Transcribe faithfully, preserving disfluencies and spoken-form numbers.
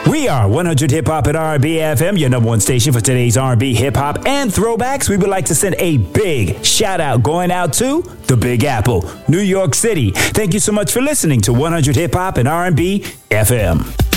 We are one hundred Hip Hop and R and B F M, your number one station for today's R and B, hip hop, and throwbacks. We would like to send a big shout out going out to the Big Apple, New York City. Thank you so much for listening to one hundred Hip Hop and R and B F M.